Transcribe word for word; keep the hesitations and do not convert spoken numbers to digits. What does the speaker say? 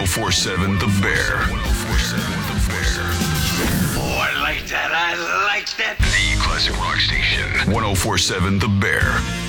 1047 The Bear. Oh, I like that. I like that. The classic rock station. ten forty-seven The Bear.